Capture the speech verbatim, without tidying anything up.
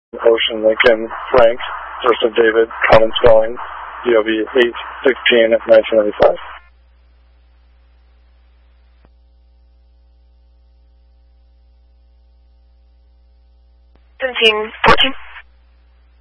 Ocean Lincoln Frank, first of David, common spelling, D O B eight sixteen nineteen ninety-five. seventeen fourteen.